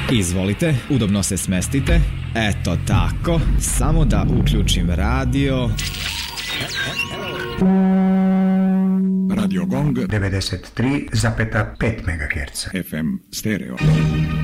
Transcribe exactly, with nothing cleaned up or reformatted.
Izvolite, udobno se smestite. Eto tako, samo da uključim radio. Radio Gong devedeset tri zarez pet megaherca F M stereo.